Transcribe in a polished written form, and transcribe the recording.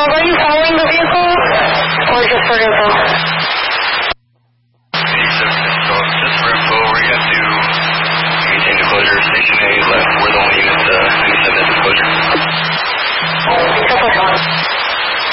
Are you following the vehicle or just for info?